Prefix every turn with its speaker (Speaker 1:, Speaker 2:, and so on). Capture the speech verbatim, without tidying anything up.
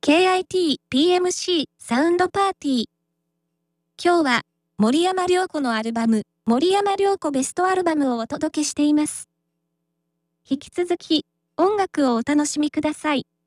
Speaker 1: ケーアイティーピーエムシー サウンドパーティー。今日は森山良子のアルバム、森山良子ベストアルバムをお届けしています。引き続き音楽をお楽しみください。